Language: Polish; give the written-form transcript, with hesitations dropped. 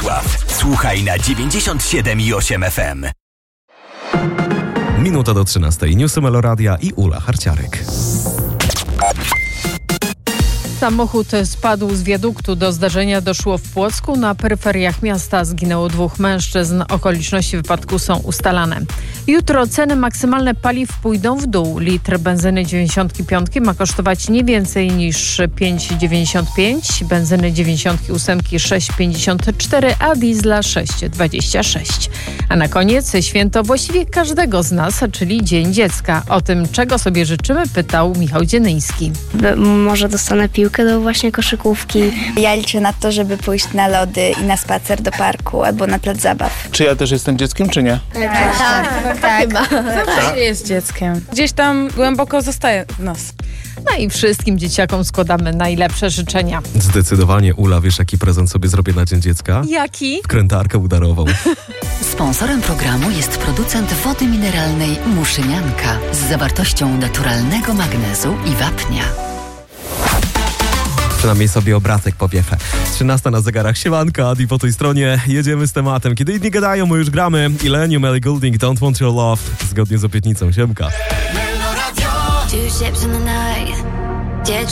Wrocław. Słuchaj na 97,8 FM. Minuta do 13. Newsy Meloradia i Ula Harciarek. Samochód spadł z wiaduktu. Do zdarzenia doszło w Płocku. Na peryferiach miasta zginęło 2 mężczyzn. Okoliczności wypadku są ustalane. Jutro ceny maksymalne paliw pójdą w dół. Litr benzyny 95 ma kosztować nie więcej niż 5,95, benzyny 98 6,54, a diesla 6,26. A na koniec święto właściwie każdego z nas, czyli Dzień Dziecka. O tym, czego sobie życzymy, pytał Michał Dzienyński. Może dostanę piłkę do właśnie koszykówki. Ja liczę na to, żeby pójść na lody i na spacer do parku albo na plac zabaw. Czy ja też jestem dzieckiem, czy nie? Tak. Zawsze jest dzieckiem. Gdzieś tam głęboko zostaje w nas. No i wszystkim dzieciakom składamy najlepsze życzenia. Zdecydowanie, Ula, wiesz, jaki prezent sobie zrobię na Dzień Dziecka? Jaki? Wkrętarkę udarową. Sponsorem programu jest producent wody mineralnej Muszynianka z zawartością naturalnego magnezu i wapnia. Przynajmniej sobie obrazek powiefę. 13 na zegarach. Siemanka, Adi po tej stronie. Jedziemy z tematem. Kiedy inni gadają, my już gramy. Illenium, Ellie Goulding, Don't Want Your Love. Zgodnie z obietnicą. Siemka.